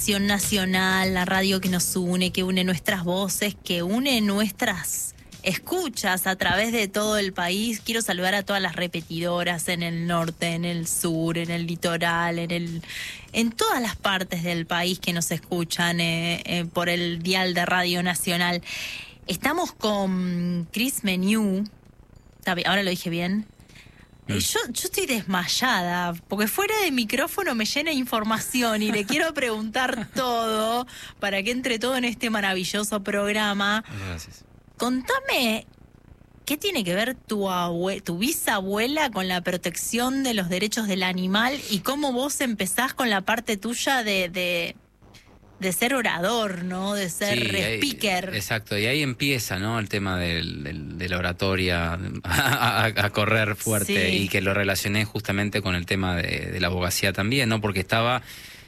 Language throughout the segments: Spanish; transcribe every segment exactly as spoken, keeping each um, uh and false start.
Nacional, la radio que nos une, que une nuestras voces, que une nuestras escuchas a través de todo el país. Quiero saludar a todas las repetidoras en el norte, en el sur, en el litoral, en el, en todas las partes del país que nos escuchan eh, eh, por el dial de Radio Nacional. Estamos con Cris Meniú. Ahora lo dije bien. Yo, yo estoy desmayada, porque fuera de micrófono me llena de información y le quiero preguntar todo para que entre todo en este maravilloso programa. Gracias. Contame, ¿qué tiene que ver tu, abue tu bisabuela con la protección de los derechos del animal y cómo vos empezás con la parte tuya de... de de ser orador, ¿no? De ser sí, speaker. Ahí, exacto, y ahí empieza, ¿no? El tema del, del, de la oratoria a, a, a correr fuerte, sí. Y que lo relacioné justamente con el tema de, de la abogacía también, ¿no? Porque estaba,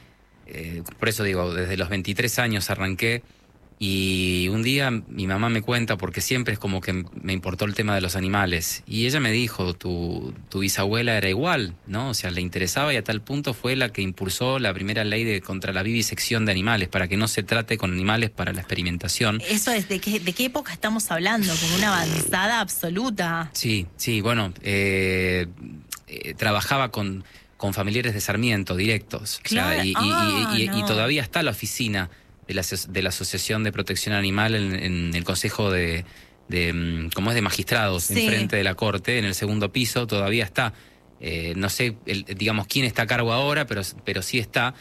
eh, por eso digo, desde los veintitrés años arranqué. Y un día mi mamá me cuenta, porque siempre es como que me importó el tema de los animales, y ella me dijo, tu, tu bisabuela era igual, ¿no? O sea, le interesaba y a tal punto fue la que impulsó la primera ley de, contra la vivisección de animales, para que no se trate con animales para la experimentación. Eso es, ¿de qué, de qué época estamos hablando? Como una avanzada absoluta. Sí, sí, bueno, eh, eh, trabajaba con, con familiares de Sarmiento directos, claro. O sea, y, ah, y, y, y, no. y todavía está la oficina de la, de la Asociación de Protección Animal en, en el Consejo de, de, ¿cómo es?, de Magistrados, sí. Enfrente de la Corte, en el segundo piso, todavía está. Eh, no sé, el, digamos, quién está a cargo ahora, pero, pero sí está.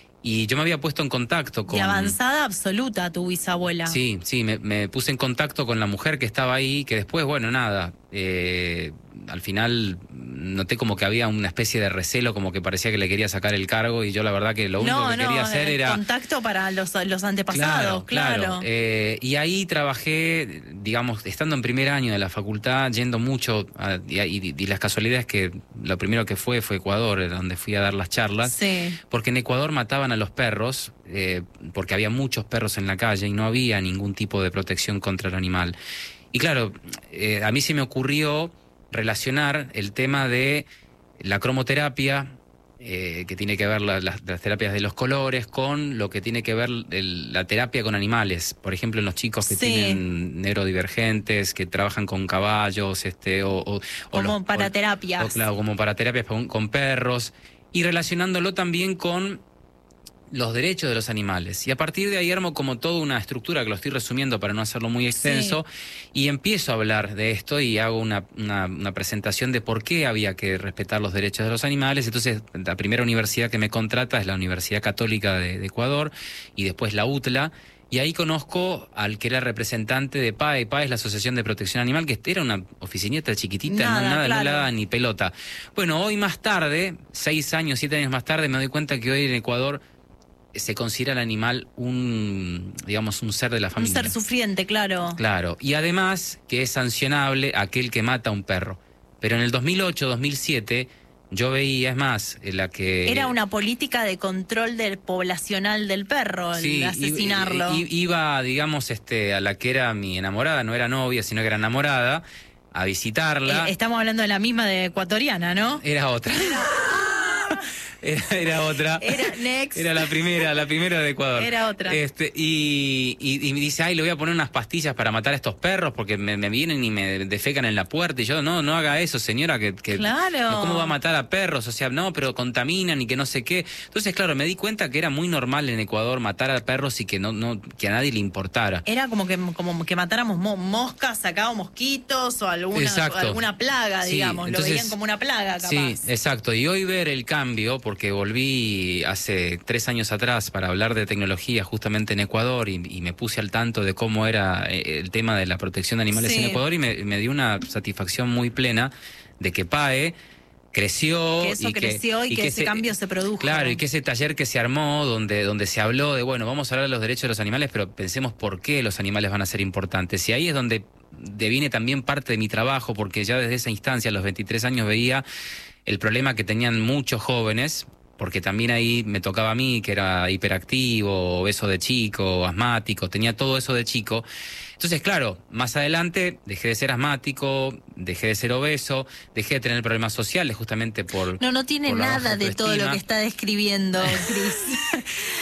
Y yo me había puesto en contacto con... De avanzada absoluta tu bisabuela. Sí, sí, me, me puse en contacto con la mujer que estaba ahí, que después, bueno, nada, eh, al final noté como que había una especie de recelo, como que parecía que le quería sacar el cargo, y yo la verdad que lo único no, que no, quería hacer era... contacto para los, los antepasados, claro. claro. claro. Eh, y ahí trabajé, digamos, estando en primer año de la facultad, yendo mucho, a, y, y, y las casualidades que lo primero que fue fue Ecuador, donde fui a dar las charlas, sí. Porque en Ecuador mataban a los perros, eh, porque había muchos perros en la calle y no había ningún tipo de protección contra el animal. Y claro, eh, a mí se me ocurrió relacionar el tema de la cromoterapia, eh, que tiene que ver la, la, las terapias de los colores, con lo que tiene que ver el, la terapia con animales. Por ejemplo, en los chicos que sí. tienen neurodivergentes, que trabajan con caballos, este, o, o como los, para terapias. O, claro, como para terapias con, con perros, y relacionándolo también con los derechos de los animales. Y a partir de ahí armo como toda una estructura, que lo estoy resumiendo para no hacerlo muy extenso, sí. Y empiezo a hablar de esto y hago una, una, una presentación de por qué había que respetar los derechos de los animales. Entonces, la primera universidad que me contrata es la Universidad Católica de, de Ecuador, y después la U T L A, y ahí conozco al que era representante de P A E. P A E es la Asociación de Protección Animal, que era una oficinita chiquitita, nada, no, nada, claro. no le daba ni pelota. Bueno, hoy más tarde, seis años, siete años más tarde, me doy cuenta que hoy en Ecuador se considera el animal un, digamos, un ser de la familia. Un ser sufriente, claro. Claro, y además que es sancionable aquel que mata a un perro. Pero en el dos mil ocho, dos mil siete, yo veía, es más, la que... Era una política de control del poblacional del perro, sí, el asesinarlo. I, i, iba, digamos, este, a la que era mi enamorada, no era novia, sino que era enamorada, a visitarla. Eh, estamos hablando de la misma de ecuatoriana, ¿no? Era otra. Era, era otra. Era next. Era la primera, la primera de Ecuador. Era otra. Este, y, y, y me dice, ay, le voy a poner unas pastillas para matar a estos perros porque me, me vienen y me defecan en la puerta. Y yo, no, no haga eso, señora, que, que claro. ¿cómo va a matar a perros? O sea, no, pero contaminan y que no sé qué. Entonces, claro, me di cuenta que era muy normal en Ecuador matar a perros y que no, no, que a nadie le importara. Era como que, como que matáramos mo moscas, sacábamos mosquitos o alguna, alguna plaga, sí, digamos. Entonces, lo veían como una plaga, capaz. Sí, exacto. Y hoy ver el cambio, porque volví hace tres años atrás para hablar de tecnología justamente en Ecuador, y, y me puse al tanto de cómo era el tema de la protección de animales sí. en Ecuador, y me, me dio una satisfacción muy plena de que P A E creció, que eso y creció que, y, y que, que ese cambio se produjo. Claro, y que ese taller que se armó, donde, donde se habló de, bueno, vamos a hablar de los derechos de los animales, pero pensemos por qué los animales van a ser importantes. Y ahí es donde deviene también parte de mi trabajo, porque ya desde esa instancia, a los veintitrés años, veía el problema que tenían muchos jóvenes porque también ahí me tocaba a mí, que era hiperactivo, obeso de chico, asmático, tenía todo eso de chico. Entonces, claro, más adelante dejé de ser asmático, dejé de ser obeso, dejé de tener problemas sociales justamente por... No, no tiene por la nada baja de todo lo autoestima. que está describiendo, Cris.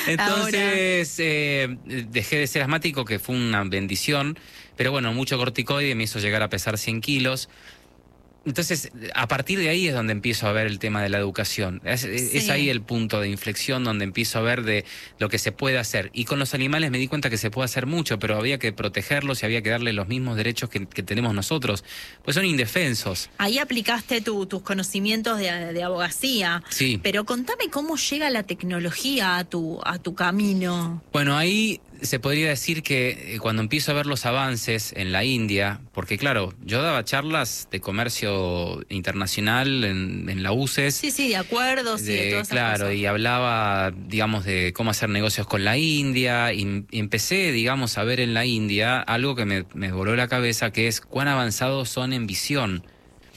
Entonces, eh, dejé de ser asmático, que fue una bendición, pero bueno, mucho corticoide me hizo llegar a pesar cien kilos. Entonces, a partir de ahí es donde empiezo a ver el tema de la educación. Es, sí. es ahí el punto de inflexión donde empiezo a ver de lo que se puede hacer. Y con los animales me di cuenta que se puede hacer mucho, pero había que protegerlos y había que darles los mismos derechos que, que tenemos nosotros, pues son indefensos. Ahí aplicaste tu, tus conocimientos de, de abogacía. Sí. Pero contame cómo llega la tecnología a tu, a tu camino. Bueno, ahí se podría decir que cuando empiezo a ver los avances en la India, porque claro, yo daba charlas de comercio internacional en, en la U C E S. Sí, sí, de acuerdos y de todas esas Claro, cosas. y hablaba, digamos, de cómo hacer negocios con la India, y, y empecé, digamos, a ver en la India algo que me, me voló la cabeza, que es cuán avanzados son en visión.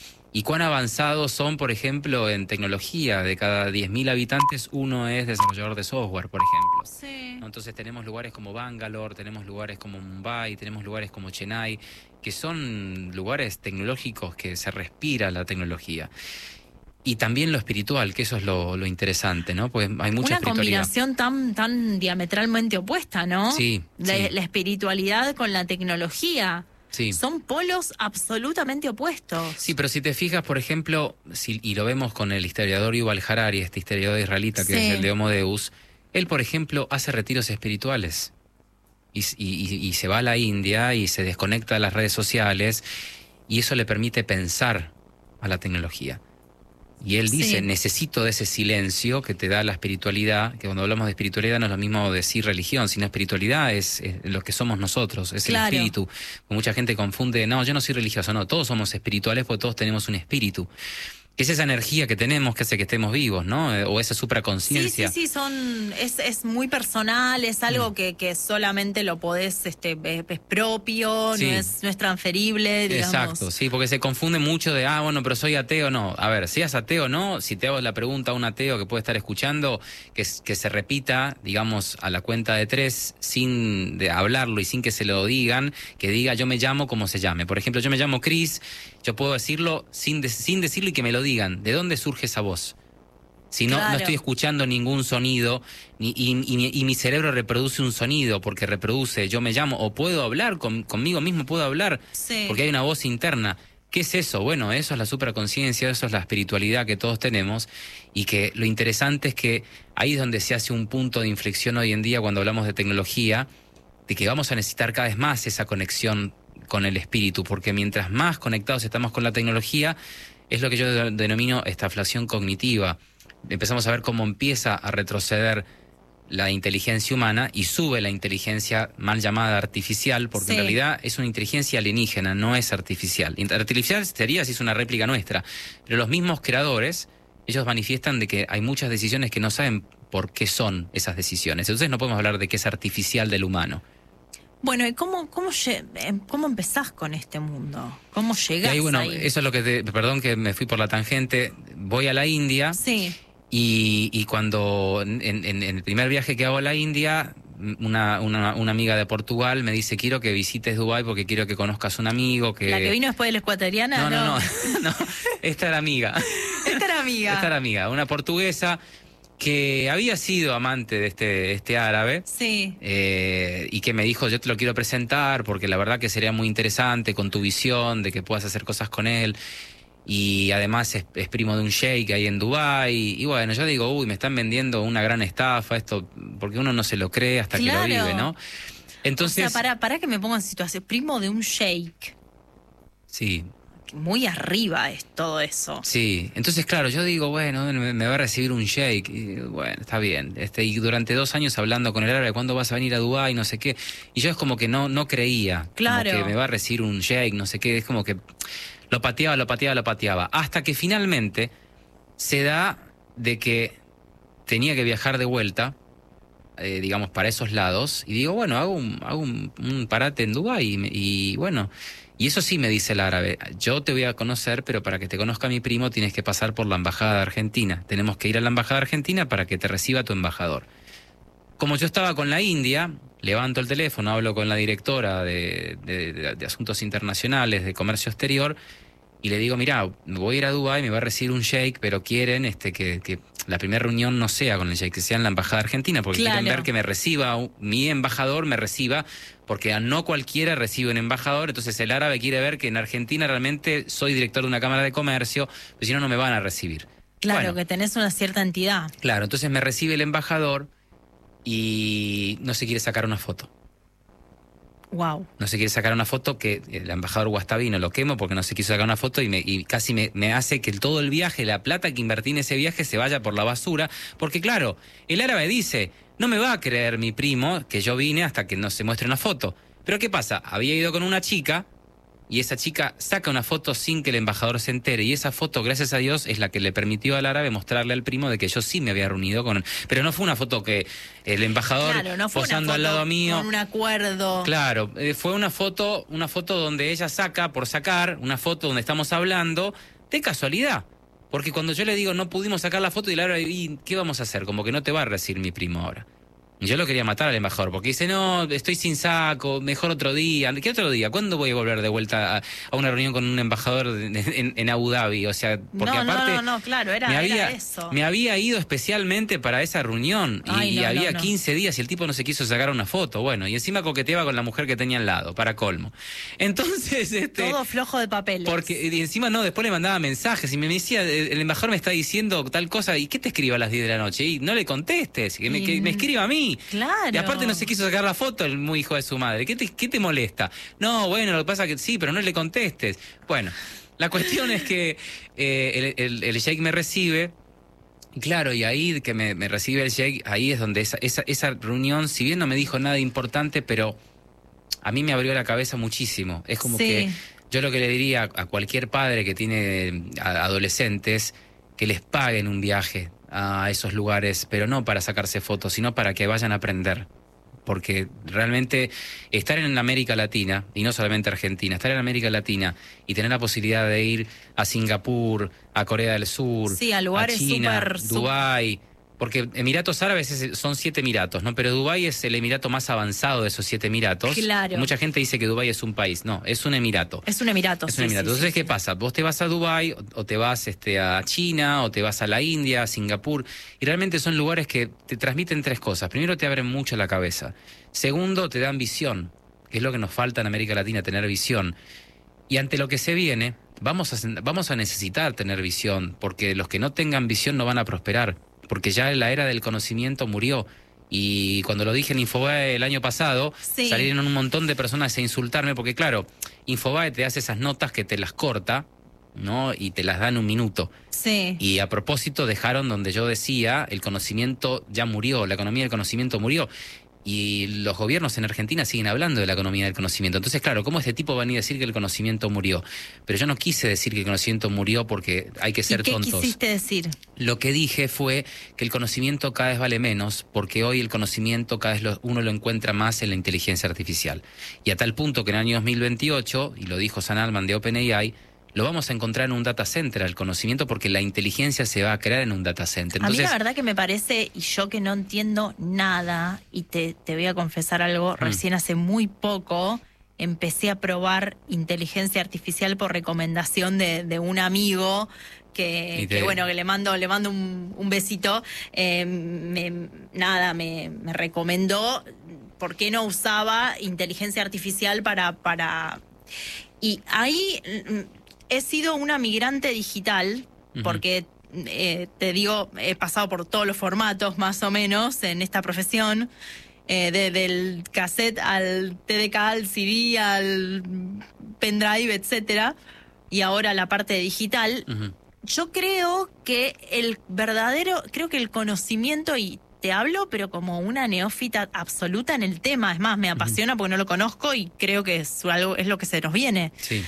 Y cuán avanzados son, por ejemplo, en tecnología. De cada diez mil habitantes, uno es desarrollador de software, por ejemplo. Sí. ¿No? Entonces tenemos lugares como Bangalore, tenemos lugares como Mumbai, tenemos lugares como Chennai, que son lugares tecnológicos que se respira la tecnología. Y también lo espiritual, que eso es lo, lo interesante, ¿no? Pues hay mucha Una espiritualidad. combinación tan, tan diametralmente opuesta, ¿no? Sí, La, sí. la espiritualidad con la tecnología. Sí. Son polos absolutamente opuestos. Sí, pero si te fijas, por ejemplo, si, y lo vemos con el historiador Yuval Harari, este historiador israelita que Sí. es el de Homo Deus, él, por ejemplo, hace retiros espirituales y, y, y se va a la India y se desconecta de las redes sociales y eso le permite pensar a la tecnología. Y él dice, Sí. necesito de ese silencio que te da la espiritualidad, que cuando hablamos de espiritualidad no es lo mismo decir religión, sino espiritualidad es, es lo que somos nosotros, es Claro. el espíritu. Mucha gente confunde, no, yo no soy religioso, no, todos somos espirituales porque todos tenemos un espíritu. Que es esa energía que tenemos que hace que estemos vivos, ¿no? Eh, O esa Sí, supraconciencia. sí, sí, son, es, es muy personal, es algo Mm. que, que solamente lo podés, este, es, es propio, Sí. no es, no es transferible, digamos. Exacto, sí, porque se confunde mucho de, ah, bueno, pero soy ateo, no. A ver, seas ateo o no, si te hago la pregunta a un ateo que puede estar escuchando, que, s- que se repita, digamos, a la cuenta de tres, sin de hablarlo y sin que se lo digan, que diga yo me llamo como se llame. Por ejemplo, yo me llamo Chris, yo puedo decirlo sin, de- sin decirlo y que me lo digan. ¿De dónde surge esa voz? Si no, Claro. no estoy escuchando ningún sonido ni, y, y mi- y mi cerebro reproduce un sonido porque reproduce yo me llamo o puedo hablar con- conmigo mismo, puedo hablar Sí. porque hay una voz interna. ¿Qué es eso? Bueno, eso es la supraconciencia, eso es la espiritualidad que todos tenemos y que lo interesante es que ahí es donde se hace un punto de inflexión hoy en día cuando hablamos de tecnología, de que vamos a necesitar cada vez más esa conexión con el espíritu, porque mientras más conectados estamos con la tecnología, es lo que yo de- denomino estaflación cognitiva. Empezamos a ver cómo empieza a retroceder la inteligencia humana y sube la inteligencia mal llamada artificial, porque Sí. en realidad es una inteligencia alienígena, no es artificial. Int- Artificial sería si es una réplica nuestra, pero los mismos creadores, ellos manifiestan de que hay muchas decisiones que no saben por qué son esas decisiones. Entonces no podemos hablar de que es artificial del humano. Bueno, ¿y cómo, cómo, lle- em- cómo empezás con este mundo? ¿Cómo Y llegás ahí, bueno, ahí? eso es lo que te, perdón que me fui por la tangente, voy a la India. Sí, Y, y cuando en, en- en el primer viaje que hago a la India, una, una, una amiga de Portugal me dice, quiero que visites Dubái porque quiero que conozcas un amigo que... la que vino después de la ecuatoriana, No, ¿no? no, no, no, esta era amiga, Esta era amiga. esta era amiga, una portuguesa que había sido amante de este, este árabe. Sí, Eh, y que me dijo, yo te lo quiero presentar porque la verdad que sería muy interesante con tu visión de que puedas hacer cosas con él. Y además es, es primo de un sheik ahí en Dubái. Y, y bueno, yo digo, uy, me están vendiendo una gran estafa esto, porque uno no se lo cree hasta Claro. que lo vive, ¿no? Entonces, o sea, para, para que me ponga en situación, primo de un sheik, sí, muy arriba es todo eso. sí. Entonces, claro, yo digo, bueno, me, me va a recibir un sheik. Y digo, bueno, está bien. Este, y durante dos años hablando con el árabe, ¿cuándo vas a venir a Dubái? No sé qué. Y yo es como que no, no creía. Claro. Como que me va a recibir un sheik, no sé qué. Es como que lo pateaba, lo pateaba, lo pateaba. Hasta que finalmente se da de que tenía que viajar de vuelta eh, digamos, para esos lados, y digo, bueno, hago un, hago un, un parate en Dubái, y, y bueno, y eso sí me dice el árabe, yo te voy a conocer, pero para que te conozca mi primo tienes que pasar por la embajada de Argentina, tenemos que ir a la embajada de Argentina para que te reciba tu embajador. Como yo estaba con la India, levanto el teléfono, hablo con la directora de, de, de, de Asuntos Internacionales, de Comercio Exterior, y le digo, mirá, voy a ir a Dubái, me va a recibir un sheik, pero quieren este que, que la primera reunión no sea con el sheik, que sea en la embajada argentina, porque claro. quieren ver que me reciba, mi embajador me reciba, porque a no cualquiera recibe un embajador, entonces el árabe quiere ver que en Argentina realmente soy director de una cámara de comercio, pues si no, no me van a recibir. Claro, bueno, que tenés una cierta entidad. Claro, entonces me recibe el embajador y no se quiere sacar una foto. Wow. No se quiere sacar una foto, que el embajador Guastavino lo quemo porque no se quiso sacar una foto y, me, y casi me, me hace que todo el viaje, la plata que invertí en ese viaje se vaya por la basura, porque claro, el árabe dice, no me va a creer mi primo que yo vine hasta que no se muestre una foto. Pero ¿qué pasa? Había ido con una chica y esa chica saca una foto sin que el embajador se entere, y esa foto, gracias a Dios, es la que le permitió al árabe mostrarle al primo de que yo sí me había reunido con él. Pero no fue una foto que el embajador claro, no fue posando una foto al lado mío. Con un acuerdo. Claro, eh, fue una foto, una foto donde ella saca por sacar, una foto donde estamos hablando, de casualidad. Porque cuando yo le digo no pudimos sacar la foto, y el árabe, ¿y qué vamos a hacer? Como que no te va a recibir mi primo ahora. Yo lo quería matar al embajador, porque dice, no, estoy sin saco, mejor otro día. ¿Qué otro día? ¿Cuándo voy a volver de vuelta a, a una reunión con un embajador de, de, en, en Abu Dhabi? O sea, porque no, aparte... No, no, no, claro, era, me había, era eso. Me había ido especialmente para esa reunión, y, Ay, no, y había no, no. quince días y el tipo no se quiso sacar una foto. Bueno, y encima coqueteaba con la mujer que tenía al lado, para colmo. Entonces, este... todo flojo de papeles. Porque, y encima no, después le mandaba mensajes y me decía, el embajador me está diciendo tal cosa, ¿y qué te escriba a las diez de la noche? Y no le contestes, que me, que me escriba a mí. Claro. Y aparte no se quiso sacar la foto el muy hijo de su madre. ¿Qué te, qué te molesta? No, bueno, lo que pasa es que sí, pero no le contestes. Bueno, la cuestión es que eh, el, el, el sheik me recibe, y claro, y ahí que me, me recibe el sheik, ahí es donde esa, esa, esa reunión, si bien no me dijo nada importante, pero a mí me abrió la cabeza muchísimo. Es como sí. que yo lo que le diría a cualquier padre que tiene adolescentes, que les paguen un viaje a esos lugares, pero no para sacarse fotos, sino para que vayan a aprender. Porque realmente estar en América Latina, y no solamente Argentina, estar en América Latina y tener la posibilidad de ir a Singapur, a Corea del Sur, sí, a, lugares a China, super, Dubái, porque Emiratos Árabes es, son siete emiratos, ¿no? Pero Dubái es el emirato más avanzado de esos siete emiratos. Claro. Mucha gente dice que Dubái es un país, no, es un emirato. Es un emirato, Es sí, un emirato. sí, Entonces, sí, ¿qué sí. pasa? Vos te vas a Dubái o, o te vas este, a China o te vas a la India, a Singapur, y realmente son lugares que te transmiten tres cosas. Primero, te abren mucho la cabeza. Segundo, te dan visión, que es lo que nos falta en América Latina, tener visión. Y ante lo que se viene, vamos a, vamos a necesitar tener visión, porque los que no tengan visión no van a prosperar, porque ya la era del conocimiento murió. Y cuando lo dije en Infobae el año pasado, sí. salieron un montón de personas a insultarme, porque claro, Infobae te hace esas notas que te las corta, ¿no? Y te las da en un minuto. Sí. Y a propósito dejaron donde yo decía, el conocimiento ya murió, la economía del conocimiento murió. Y los gobiernos en Argentina siguen hablando de la economía del conocimiento. Entonces, claro, ¿cómo este tipo va a venir a decir que el conocimiento murió? Pero yo no quise decir que el conocimiento murió porque hay que ser ¿Y qué tontos. ¿Qué quisiste decir? Lo que dije fue que el conocimiento cada vez vale menos, porque hoy el conocimiento cada vez lo, uno lo encuentra más en la inteligencia artificial. Y a tal punto que en el año dos mil veintiocho, y lo dijo Sam Altman de OpenAI, lo vamos a encontrar en un data center, el conocimiento, porque la inteligencia se va a crear en un data center. Entonces, a mí la verdad que me parece, y yo que no entiendo nada, y te, te voy a confesar algo, mm. recién hace muy poco empecé a probar inteligencia artificial por recomendación de, de un amigo que, te... que bueno, que le mando, le mando un, un besito, eh, me, nada, me, me recomendó por qué no usaba inteligencia artificial para... para y ahí... he sido una migrante digital, uh-huh. porque eh, te digo, he pasado por todos los formatos más o menos en esta profesión, eh, de, del cassette al T D K, al C D, al pendrive, etcétera, y ahora la parte digital. Uh-huh. Yo creo que el verdadero, creo que el conocimiento, y te hablo, pero como una neófita absoluta en el tema, es más, me apasiona uh-huh. porque no lo conozco y creo que es algo, es lo que se nos viene. Sí.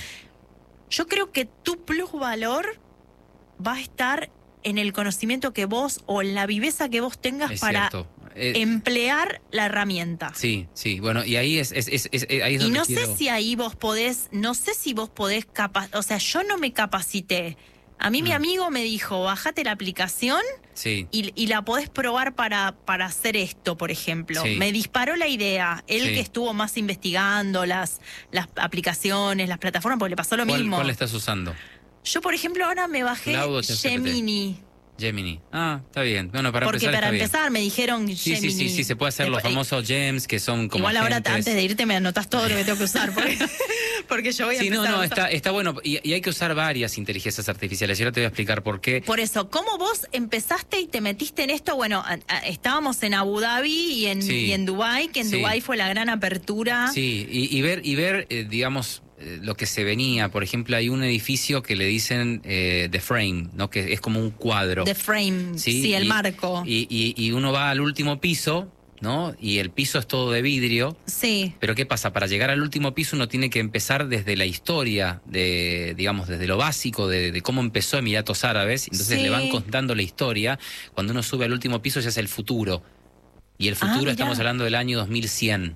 Yo creo que tu plusvalor va a estar en el conocimiento que vos o en la viveza que vos tengas es para cierto. Eh, emplear la herramienta. Sí, sí, bueno, y ahí es, es, es, es ahí es y donde no quiero... sé si ahí vos podés, no sé si vos podés capa- o sea, yo no me capacité. A mí mm. mi amigo me dijo, bájate la aplicación sí. y, y la podés probar para, para hacer esto, por ejemplo. Sí. Me disparó la idea. Él sí. que estuvo más investigando las, las aplicaciones, las plataformas, porque le pasó lo ¿Cuál, mismo. ¿Cuál estás usando? Yo, por ejemplo, ahora me bajé Gemini. Gemini. Ah, está bien. Bueno, para Porque empezar para está empezar bien. me dijeron sí, Gemini. Sí, sí, sí, se puede hacer Después, los famosos gems que son como igual ahora agentes. antes de irte me anotas todo lo que tengo que usar porque, porque yo voy a sí, empezar no, no, a está, está bueno y, y hay que usar varias inteligencias artificiales. Y ahora te voy a explicar por qué. Por eso, ¿cómo vos empezaste y te metiste en esto? Bueno, a, a, estábamos en Abu Dhabi y en, sí. y en Dubái, que en sí. Dubái fue la gran apertura. Sí, y, y ver, y ver eh, digamos... lo que se venía, por ejemplo, hay un edificio que le dicen eh, The Frame, ¿no? Que es como un cuadro. The Frame, sí, sí el y, marco. Y, y, y uno va al último piso, ¿no? Y el piso es todo de vidrio. Sí. Pero ¿qué pasa? Para llegar al último piso uno tiene que empezar desde la historia, de, digamos, desde lo básico, de, de cómo empezó Emiratos Árabes. Entonces sí. le van contando la historia. Cuando uno sube al último piso ya es el futuro. Y el futuro ah, estamos hablando del año dos mil cien.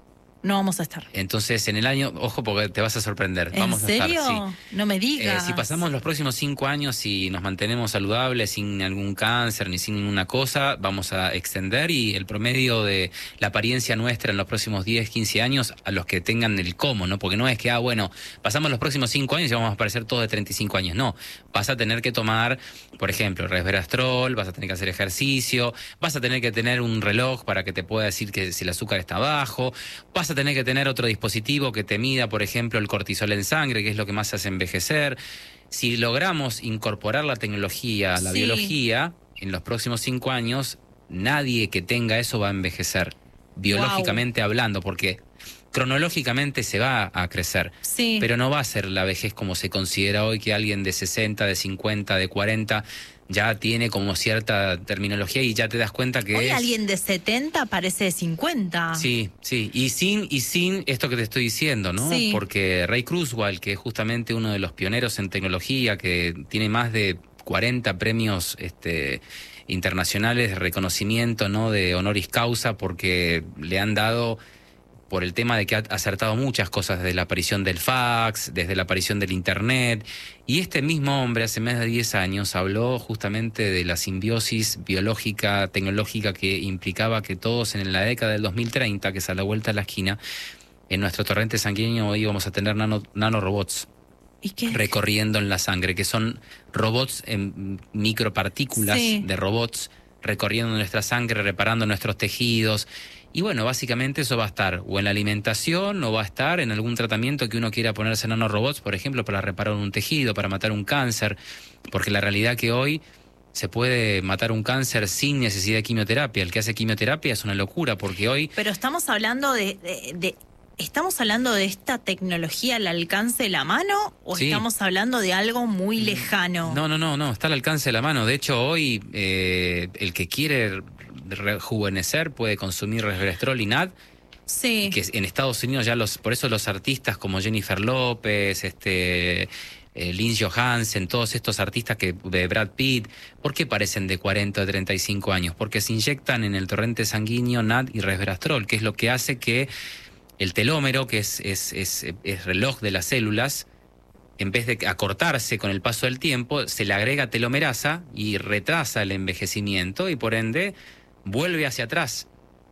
No vamos a estar. Entonces, en el año, ojo porque te vas a sorprender. ¿En vamos serio? a estar, sí. No me digas. Eh, si pasamos los próximos cinco años y nos mantenemos saludables, sin algún cáncer ni sin ninguna cosa, vamos a extender y el promedio de la apariencia nuestra en los próximos diez, quince años, a los que tengan el cómo, ¿no? Porque no es que, ah, bueno, pasamos los próximos cinco años y vamos a aparecer todos de treinta y cinco años. No, vas a tener que tomar, por ejemplo, resveratrol, vas a tener que hacer ejercicio, vas a tener que tener un reloj para que te pueda decir que si el azúcar está bajo, vas a tener que tener otro dispositivo que te mida, por ejemplo, el cortisol en sangre, que es lo que más hace envejecer. Si logramos incorporar la tecnología a la sí. biología, en los próximos cinco años, nadie que tenga eso va a envejecer, biológicamente wow. hablando, porque cronológicamente se va a crecer, sí. pero no va a ser la vejez como se considera hoy, que alguien de sesenta, de cincuenta, de cuarenta... ya tiene como cierta terminología y ya te das cuenta que hoy es... alguien de setenta parece de cincuenta. Sí, sí, y sin, y sin esto que te estoy diciendo, ¿no? Sí. Porque Ray Kurzweil, que es justamente uno de los pioneros en tecnología, que tiene más de cuarenta premios este, internacionales de reconocimiento, ¿no? De honoris causa, porque le han dado... por el tema de que ha acertado muchas cosas, desde la aparición del fax, desde la aparición del internet. Y este mismo hombre hace más de diez años habló justamente de la simbiosis biológica, tecnológica que implicaba que todos en la década del dos mil treinta, que es a la vuelta de la esquina, en nuestro torrente sanguíneo íbamos a tener nano, nanorobots. ¿Y qué? Recorriendo en la sangre, que son robots en micropartículas sí. de robots recorriendo nuestra sangre, reparando nuestros tejidos. Y bueno, básicamente eso va a estar o en la alimentación o va a estar en algún tratamiento que uno quiera ponerse nanorobots, por ejemplo, para reparar un tejido, para matar un cáncer, porque la realidad que hoy se puede matar un cáncer sin necesidad de quimioterapia. El que hace quimioterapia es una locura, porque hoy... Pero estamos hablando de... de, de... ¿Estamos hablando de esta tecnología al alcance de la mano o sí. estamos hablando de algo muy lejano? No, no, no, no, está al alcance de la mano. De hecho, hoy eh, el que quiere rejuvenecer puede consumir resveratrol y N A D. Sí. Que en Estados Unidos ya los, por eso los artistas como Jennifer López, este, eh, Lindsay Johansen, todos estos artistas que de Brad Pitt, ¿por qué parecen de cuarenta o treinta y cinco años? Porque se inyectan en el torrente sanguíneo N A D y resveratrol, que es lo que hace que el telómero, que es, es, es, es reloj de las células, en vez de acortarse con el paso del tiempo, se le agrega telomerasa y retrasa el envejecimiento y por ende vuelve hacia atrás.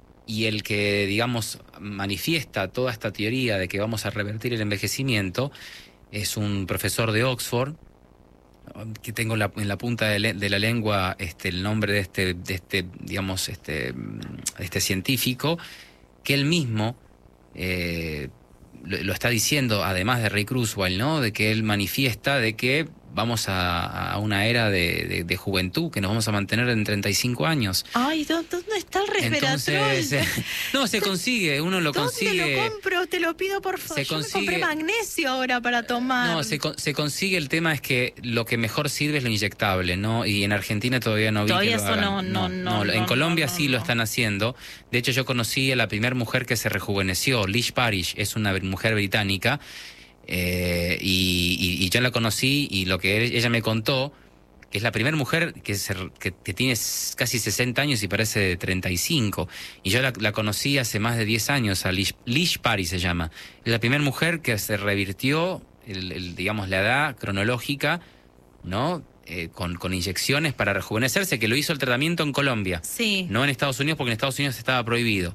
Y el que, digamos, manifiesta toda esta teoría de que vamos a revertir el envejecimiento es un profesor de Oxford, que tengo la, en la punta de, le, de la lengua este, el nombre de este, de este digamos, este, este científico, que él mismo... Eh, lo, lo está diciendo, además de Ray Kurzweil, ¿no? De que él manifiesta de que vamos a, a una era de, de, de juventud, que nos vamos a mantener en treinta y cinco años. Ay, ¿dónde está el resveratrol? Entonces, eh, no, se consigue, uno lo ¿Dónde consigue. ¿Dónde lo compro? Te lo pido, por favor. Se Yo consigue, me compré magnesio ahora para tomar. No, se, se consigue, el tema es que lo que mejor sirve es lo inyectable, ¿no? Y en Argentina todavía no vi todavía que lo eso hagan. No, no, no, no. En no, Colombia no, no, sí no. lo están haciendo. De hecho, yo conocí a la primera mujer que se rejuveneció, Liz Parrish, es una mujer británica. Eh, y, y, y yo la conocí y lo que ella me contó, que es la primera mujer que, se, que, que tiene casi sesenta años y parece de treinta y cinco. Y yo la, la conocí hace más de diez años, a Lish, Lish Pari se llama. Es la primera mujer que se revirtió, el, el, digamos, la edad cronológica, ¿no? Eh, con, con inyecciones para rejuvenecerse, que lo hizo el tratamiento en Colombia. Sí. No en Estados Unidos, porque en Estados Unidos estaba prohibido.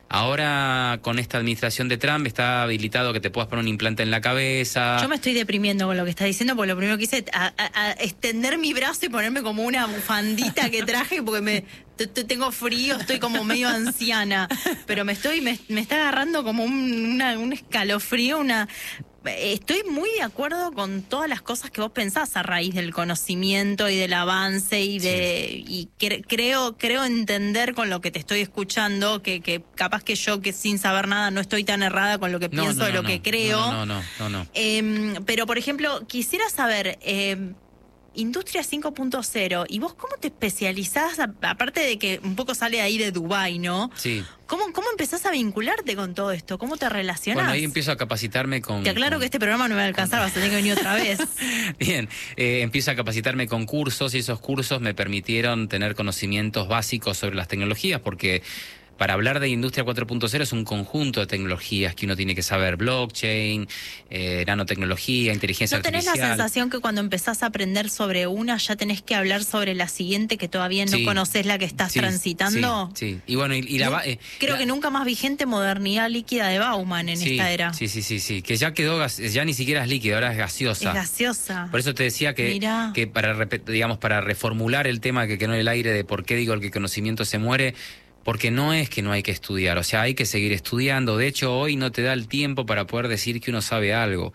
Ahora, con esta administración de Trump, está habilitado que te puedas poner un implante en la cabeza. Yo me estoy deprimiendo con lo que estás diciendo, porque lo primero que hice es a, a, a extender mi brazo y ponerme como una bufandita que traje, porque me t -t tengo frío, estoy como medio anciana, pero me estoy me, me está agarrando como un, una, un escalofrío, una... Estoy muy de acuerdo con todas las cosas que vos pensás a raíz del conocimiento y del avance y de sí. y cre creo creo entender con lo que te estoy escuchando que, que capaz que yo que sin saber nada no estoy tan errada con lo que no, pienso no, de no, lo no, que creo. No, no, no, no, no. Eh, pero por ejemplo, quisiera saber eh, Industria cinco punto cero, ¿y vos cómo te especializás, aparte de que un poco sale ahí de Dubái, ¿no? Sí. ¿Cómo, ¿Cómo empezás a vincularte con todo esto? ¿Cómo te relacionás? Bueno, ahí empiezo a capacitarme con... Te aclaro con... que este programa no me va a alcanzar, vas a tener que venir otra vez. Bien, eh, empiezo a capacitarme con cursos y esos cursos me permitieron tener conocimientos básicos sobre las tecnologías, porque... Para hablar de Industria cuatro punto cero es un conjunto de tecnologías que uno tiene que saber: blockchain, eh, nanotecnología, inteligencia artificial. ¿No tenés artificial. la sensación que cuando empezás a aprender sobre una ya tenés que hablar sobre la siguiente que todavía no sí, conocés la que estás sí, transitando? Sí, sí. Y bueno, y, y la, eh, Creo la, que nunca más vigente modernidad líquida de Bauman en sí, esta era. Sí, sí, sí, sí. Que ya quedó, gas, ya ni siquiera es líquida, ahora es gaseosa. Es gaseosa. Por eso te decía que, que para, digamos, para reformular el tema que quedó en el aire de por qué digo el que conocimiento se muere... Porque no es que no hay que estudiar, o sea, hay que seguir estudiando. De hecho, hoy no te da el tiempo para poder decir que uno sabe algo.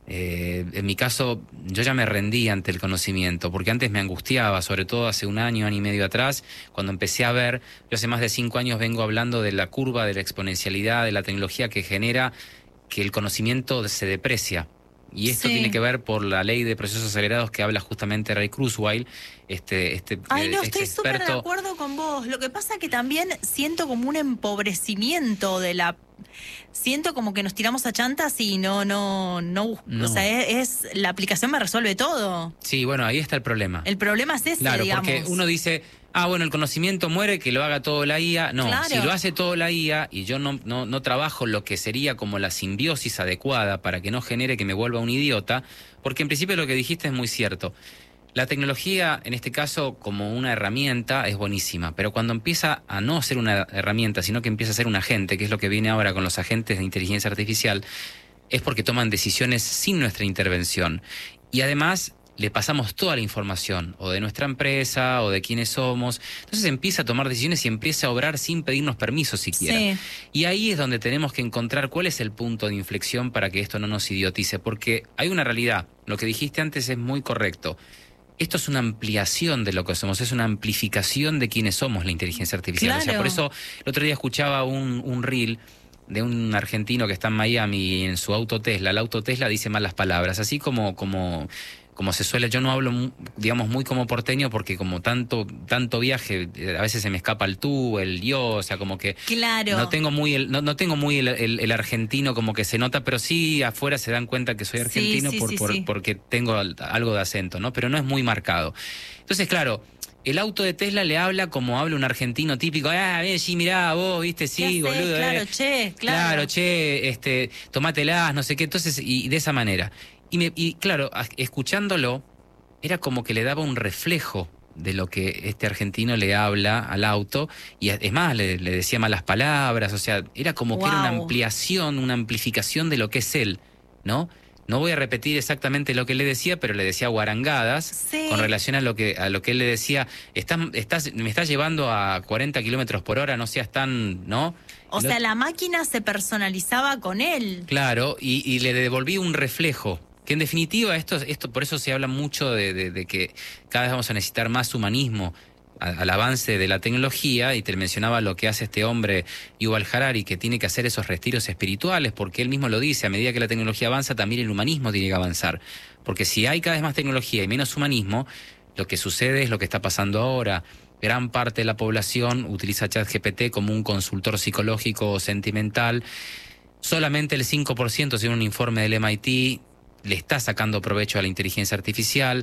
Eh, en mi caso, yo ya me rendí ante el conocimiento, porque antes me angustiaba, sobre todo hace un año, año y medio atrás, cuando empecé a ver, yo hace más de cinco años vengo hablando de la curva, de la exponencialidad, de la tecnología que genera que el conocimiento se deprecia. Y esto sí. tiene que ver por la ley de procesos acelerados que habla justamente Ray Kurzweil, este, este Ay, no, este estoy súper de acuerdo con vos. Lo que pasa que también siento como un empobrecimiento de la... Siento como que nos tiramos a chantas y no, no, no, no. O sea, es, es la aplicación me resuelve todo. Sí, bueno, ahí está el problema. El problema es ese, claro, digamos. Porque uno dice... Ah, bueno, el conocimiento muere, que lo haga todo la I A. No, claro. Si lo hace todo la I A y yo no, no, no trabajo lo que sería como la simbiosis adecuada para que no genere que me vuelva un idiota, porque en principio lo que dijiste es muy cierto. La tecnología, en este caso, como una herramienta, es buenísima, pero cuando empieza a no ser una herramienta, sino que empieza a ser un agente, que es lo que viene ahora con los agentes de inteligencia artificial, es porque toman decisiones sin nuestra intervención. Y además... le pasamos toda la información, o de nuestra empresa, o de quiénes somos. Entonces empieza a tomar decisiones y empieza a obrar sin pedirnos permiso siquiera. Sí. Y ahí es donde tenemos que encontrar cuál es el punto de inflexión para que esto no nos idiotice. Porque hay una realidad, lo que dijiste antes es muy correcto. Esto es una ampliación de lo que somos, es una amplificación de quiénes somos la inteligencia artificial. Claro. O sea, por eso el otro día escuchaba un, un reel de un argentino que está en Miami y en su auto Tesla. El auto Tesla dice malas palabras, así como... como como se suele, yo no hablo, digamos, muy como porteño porque como tanto tanto viaje, a veces se me escapa el tú, el yo, o sea, como que claro. no tengo muy el, no, no tengo muy el, el, el argentino como que se nota, pero sí afuera se dan cuenta que soy argentino sí, sí, por, sí, por, sí. porque tengo algo de acento, ¿no? Pero no es muy marcado. Entonces, claro, el auto de Tesla le habla como habla un argentino típico. Ah, bien, sí, mirá, vos, viste, sí, boludo. Claro, eh. che, claro. Claro, che, este, tomátelas, no sé qué. Entonces, y de esa manera. Y, me, y claro, escuchándolo, era como que le daba un reflejo de lo que este argentino le habla al auto, y es más, le, le decía malas palabras, o sea, era como wow. que era una ampliación, una amplificación de lo que es él, ¿no? No voy a repetir exactamente lo que le decía, pero le decía guarangadas sí. con relación a lo que a lo que él le decía, estás, estás, me estás llevando a cuarenta kilómetros por hora, no seas tan, ¿no? O sea, la máquina se personalizaba con él. Claro, y, y le devolví un reflejo. Que en definitiva, esto, esto por eso se habla mucho de, de, de que cada vez vamos a necesitar más humanismo a, al avance de la tecnología, y te mencionaba lo que hace este hombre, Yuval Harari, que tiene que hacer esos retiros espirituales, porque él mismo lo dice, a medida que la tecnología avanza, también el humanismo tiene que avanzar. Porque si hay cada vez más tecnología y menos humanismo, lo que sucede es lo que está pasando ahora. Gran parte de la población utiliza ChatGPT como un consultor psicológico o sentimental. Solamente el cinco por ciento, según un informe del M I T, le está sacando provecho a la inteligencia artificial.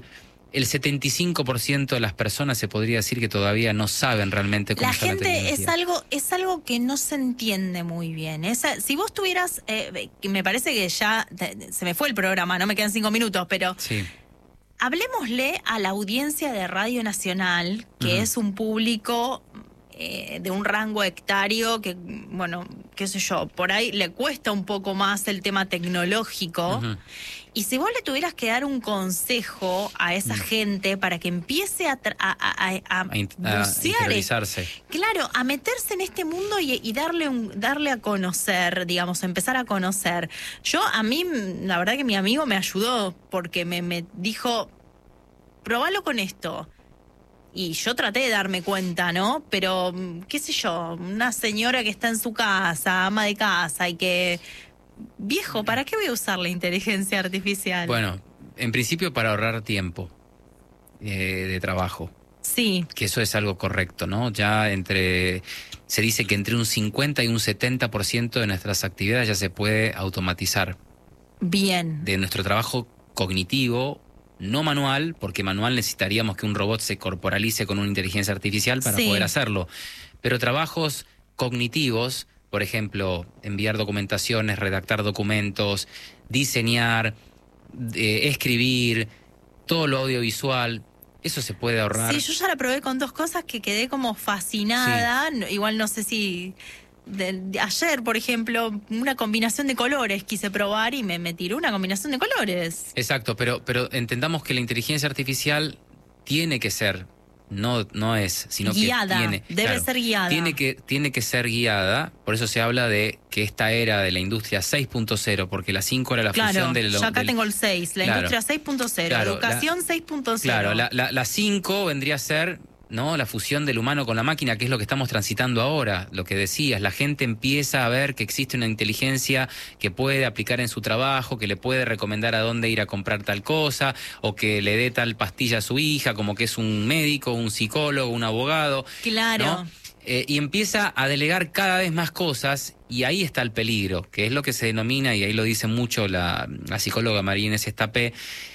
el setenta y cinco por ciento de las personas se podría decir que todavía no saben realmente cómo la está la gente tecnología. es algo es algo que no se entiende muy bien. Esa, si vos tuvieras, eh, me parece que ya te, se me fue el programa, no me quedan cinco minutos, pero Sí. hablemosle a la audiencia de Radio Nacional, que Ujú. es un público eh, de un rango hectario que, bueno, qué sé yo, por ahí le cuesta un poco más el tema tecnológico. Ujú. Y si vos le tuvieras que dar un consejo a esa Mm. gente para que empiece a, tra- a, a, a, A, in- a bucear, interiorizarse. claro, a meterse en este mundo y, y darle un, darle a conocer, digamos, a empezar a conocer. Yo, a mí, la verdad que mi amigo me ayudó porque me, me dijo, probalo con esto. Y yo traté de darme cuenta, ¿no? Pero, qué sé yo, una señora que está en su casa, ama de casa y que... Viejo, ¿para qué voy a usar la inteligencia artificial? Bueno, en principio para ahorrar tiempo eh, de trabajo, Sí, que eso es algo correcto, ¿no? Ya entre, se dice que entre un cincuenta y un setenta por ciento de nuestras actividades ya se puede automatizar. bien. De nuestro trabajo cognitivo, no manual, porque manual necesitaríamos que un robot se corporalice con una inteligencia artificial para Sí. poder hacerlo. Pero trabajos cognitivos, por ejemplo, enviar documentaciones, redactar documentos, diseñar, eh, escribir, todo lo audiovisual, eso se puede ahorrar. Sí, yo ya la probé con dos cosas que quedé como fascinada. No- Igual no sé si... de- de ayer, por ejemplo, una combinación de colores quise probar y me, me tiró una combinación de colores. Exacto, pero, pero entendamos que la inteligencia artificial tiene que ser, no, no es, sino Guiada, que tiene... debe claro, ser guiada. Tiene que, tiene que ser guiada, por eso se habla de que esta era de la industria seis punto cero, porque la cinco era la Claro, fusión de lo, yo acá del- tengo el seis, la Claro. industria seis punto cero, Claro, educación la- seis punto cero. Claro, la, la, la cinco vendría a ser, ¿no?, la fusión del humano con la máquina, que es lo que estamos transitando ahora. Lo que decías, la gente empieza a ver que existe una inteligencia que puede aplicar en su trabajo, que le puede recomendar a dónde ir a comprar tal cosa, o que le dé tal pastilla a su hija, como que es un médico, un psicólogo, un abogado. Claro. ¿No? Eh, y empieza a delegar cada vez más cosas, y ahí está el peligro, que es lo que se denomina, y ahí lo dice mucho la, la psicóloga María Inés Estapé,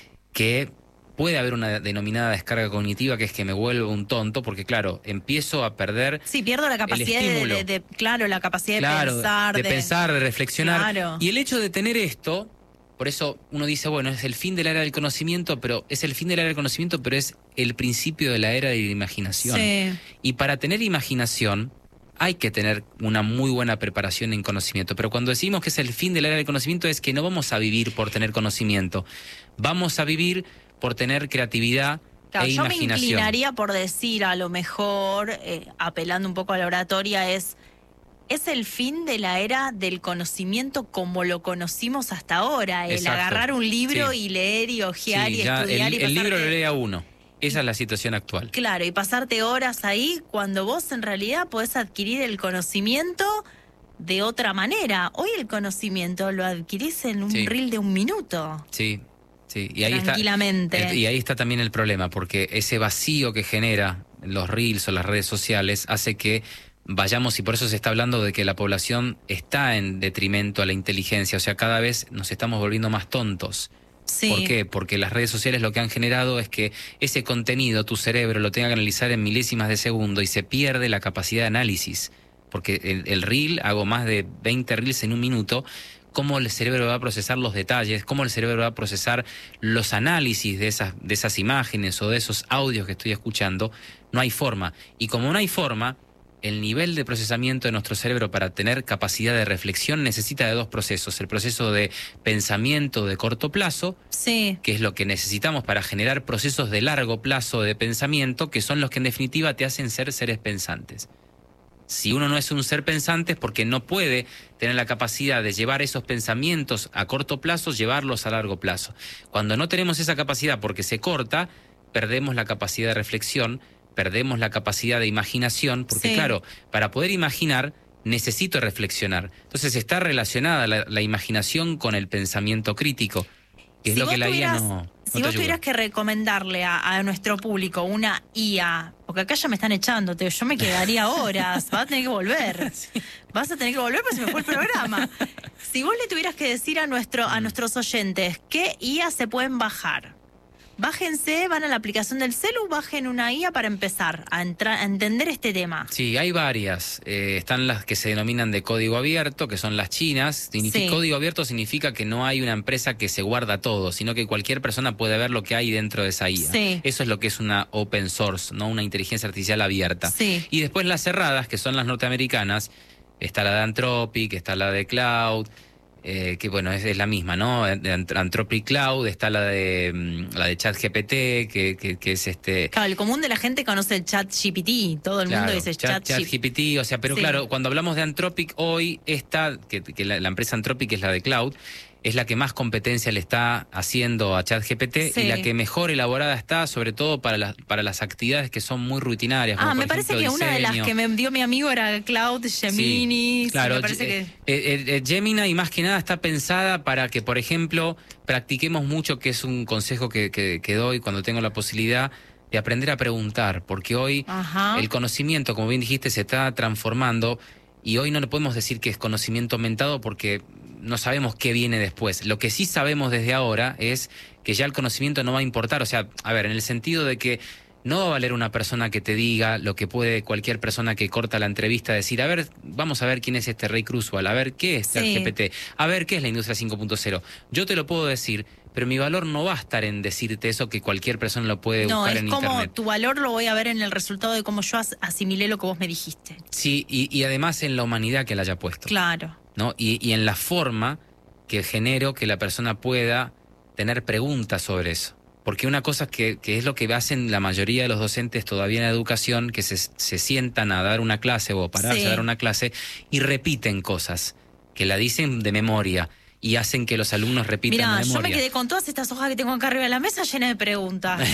que puede haber una denominada descarga cognitiva, que es que me vuelvo un tonto, porque claro, empiezo a perder Sí, pierdo la capacidad de, estímulo. de- de- claro, la capacidad claro, de pensar. de, pensar, de reflexionar. Claro. Y el hecho de tener esto, por eso uno dice, bueno, es el fin de la era del conocimiento, pero es el fin de la era del conocimiento, pero es el principio de la era de la imaginación. Sí. Y para tener imaginación hay que tener una muy buena preparación en conocimiento. Pero cuando decimos que es el fin de la era del conocimiento, es que no vamos a vivir por tener conocimiento. Vamos a vivir por tener creatividad Claro, e yo me imaginación. inclinaría por decir, a lo mejor, eh, apelando un poco a la oratoria, es, es el fin de la era del conocimiento como lo conocimos hasta ahora. El Exacto. agarrar un libro Sí. y leer y ojear Sí, y ya estudiar el, y el libro pasarte- lo lee a uno. Esa es la situación actual. Claro, y pasarte horas ahí cuando vos en realidad podés adquirir el conocimiento de otra manera. Hoy el conocimiento lo adquirís en un Sí. reel de un minuto. Sí, sí. Y ahí Tranquilamente. Está, y ahí está también el problema, porque ese vacío que genera los reels o las redes sociales hace que vayamos, y por eso se está hablando de que la población está en detrimento a la inteligencia, o sea, cada vez nos estamos volviendo más tontos. Sí. ¿Por qué? Porque las redes sociales lo que han generado es que ese contenido, tu cerebro lo tenga que analizar en milésimas de segundo y se pierde la capacidad de análisis. Porque el, el reel, hago más de veinte reels en un minuto, cómo el cerebro va a procesar los detalles, cómo el cerebro va a procesar los análisis de esas, de esas imágenes o de esos audios que estoy escuchando, no hay forma. Y como no hay forma, el nivel de procesamiento de nuestro cerebro para tener capacidad de reflexión necesita de dos procesos. El proceso de pensamiento de corto plazo, Sí. que es lo que necesitamos para generar procesos de largo plazo de pensamiento, que son los que en definitiva te hacen ser seres pensantes. Si uno no es un ser pensante es porque no puede tener la capacidad de llevar esos pensamientos a corto plazo, llevarlos a largo plazo. Cuando no tenemos esa capacidad porque se corta, perdemos la capacidad de reflexión, perdemos la capacidad de imaginación, porque Sí. claro, para poder imaginar necesito reflexionar. Entonces está relacionada la, la imaginación con el pensamiento crítico, que es Si lo vos que la I A tuvieras- no, no Si te vos ayuda. tuvieras que recomendarle a, a nuestro público una I A, porque acá ya me están echando, te- yo me quedaría horas, vas a tener que volver. Vas a tener que volver porque se me fue el programa. Si vos le tuvieras que decir a nuestro a nuestros oyentes qué I A se pueden bajar bájense, van a la aplicación del celu, bajen una I A para empezar a, entrar, a entender este tema. Sí, hay varias. Eh, están las que se denominan de código abierto, que son las chinas. Significa, sí. Código abierto significa que no hay una empresa que se guarda todo, sino que cualquier persona puede ver lo que hay dentro de esa I A. Sí. Eso es lo que es una open source, no una inteligencia artificial abierta. Sí. Y después las cerradas, que son las norteamericanas, está la de Anthropic, está la de Cloud. Eh, que bueno, es, es la misma, ¿no? De Anthropic Cloud, está la de la de ChatGPT, que, que, que es este... Claro, el común de la gente conoce el ChatGPT, todo el claro, mundo dice Chat, ChatGPT. Chat o sea, pero sí. Claro, cuando hablamos de Anthropic hoy, esta, que, que la, la empresa Anthropic, que es la de Cloud, es la que más competencia le está haciendo a ChatGPT, sí. Y la que mejor elaborada está, sobre todo para las, para las actividades que son muy rutinarias. Ah, como me por parece ejemplo, que una diseño. de las que me dio mi amigo era Cloud Gemini. Sí, claro, sí, me parece eh, que... eh, eh, Gemini más que nada está pensada para que, por ejemplo, practiquemos mucho, que es un consejo que, que, que doy cuando tengo la posibilidad de aprender a preguntar, porque hoy Ajá. el conocimiento, como bien dijiste, se está transformando y hoy no le podemos decir que es conocimiento aumentado porque no sabemos qué viene después. Lo que sí sabemos desde ahora es que ya el conocimiento no va a importar. O sea, a ver, en el sentido de que no va a valer una persona que te diga lo que puede cualquier persona que corta la entrevista decir, a ver, vamos a ver quién es este Ray Kurzweil, a ver qué es ChatGPT, sí. A ver qué es la industria cinco punto cero. Yo te lo puedo decir, pero mi valor no va a estar en decirte eso, que cualquier persona lo puede no, buscar en internet. No, es como internet. Tu valor lo voy a ver en el resultado de cómo yo asimilé lo que vos me dijiste. Sí, y, y además en la humanidad que la haya puesto. Claro. ¿No? Y, y en la forma que genero que la persona pueda tener preguntas sobre eso. Porque una cosa que, que es lo que hacen la mayoría de los docentes todavía en la educación, que se, se sientan a dar una clase o pararse sí. a dar una clase y repiten cosas, que la dicen de memoria y hacen que los alumnos repitan Mirá, de memoria. Yo me quedé con todas estas hojas que tengo acá arriba de la mesa llenas de preguntas.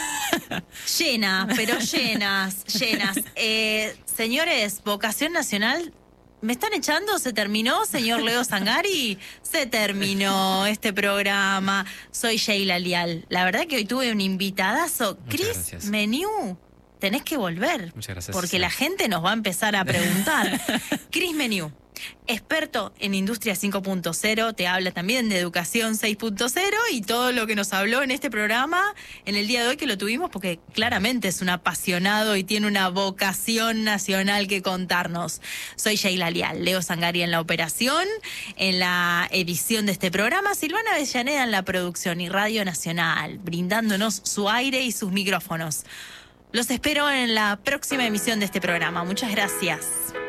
llenas, pero llenas, llenas. Eh, señores, Vocación Nacional... ¿Me están echando? ¿Se terminó, señor Leo Zangari? Se terminó este programa. Soy Sheila Lial. La verdad que hoy tuve un invitadazo. Chris Meniu, tenés que volver. Muchas gracias. Porque la gente nos va a empezar a preguntar. Chris Meniu, experto en Industria cinco punto cero, te habla también de Educación seis punto cero y todo lo que nos habló en este programa en el día de hoy, que lo tuvimos porque claramente es un apasionado y tiene una vocación nacional que contarnos. Soy Sheila Lial, Leo Zangari en la operación, en la edición de este programa, Silvana Avellaneda en la producción y Radio Nacional, brindándonos su aire y sus micrófonos. Los espero en la próxima emisión de este programa. Muchas gracias.